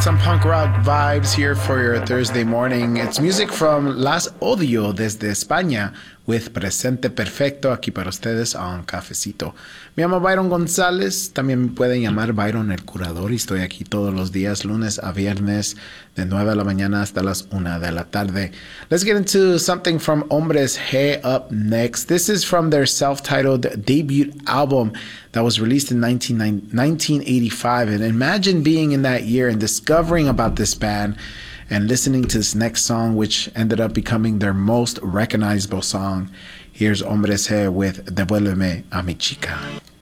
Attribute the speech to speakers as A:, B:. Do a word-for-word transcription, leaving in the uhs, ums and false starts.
A: Some punk rock vibes here for your Thursday morning. It's music from Las Odio desde España with Presente Perfecto aquí para ustedes a un cafecito. Me llamo Byron González, también me pueden llamar Byron el Curador y estoy aquí todos los días, lunes a viernes, de nueve de la mañana hasta las una de la tarde. Let's get into something from Hombres G up next. This is from their self-titled debut album that was released in nineteen eighty-five. And imagine being in that year and discovering about this band and listening to this next song, which ended up becoming their most recognizable song. Here's Hombres G with Devuélveme a mi chica.